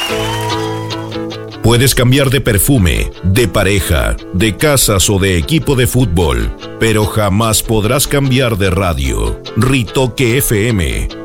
Puedes cambiar de perfume, de pareja, de casas o de equipo de fútbol, pero jamás podrás cambiar de radio. Ritoque FM